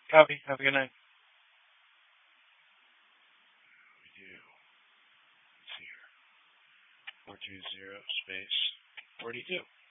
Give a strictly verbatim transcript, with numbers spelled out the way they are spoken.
Copy. Have a good night. We do. Let's see here. Four two zero space forty two.